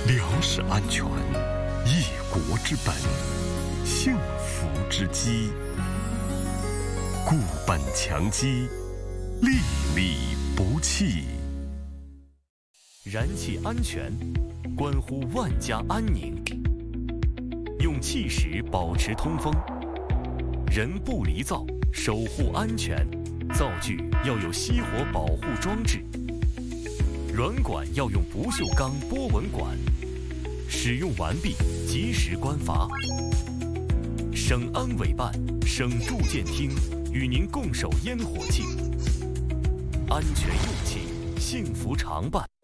粮食安全，一国之本，幸福之基。固本强基，粒粒不弃。 燃气安全，关乎万家安宁。用气石保持通风，人不离灶，守护安全。灶具要有熄火保护装置，软管要用不锈钢波纹管。使用完毕，及时关阀。省安委办、省住建厅与您共守烟火气，安全用气，幸福常伴。